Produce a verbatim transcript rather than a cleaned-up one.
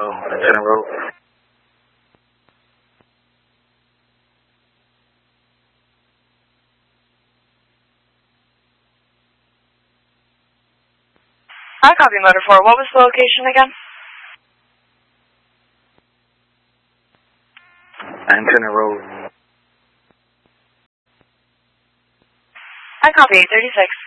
Oh, Antenna Road. I copy Motor four. What was the location again? Antenna Road. I copy eight thirty-six.